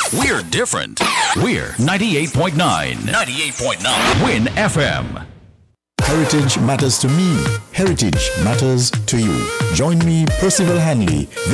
We're different. We're 98.9. 98.9. Win FM. Heritage matters to me. Heritage matters to you. Join me, Percival Hanley,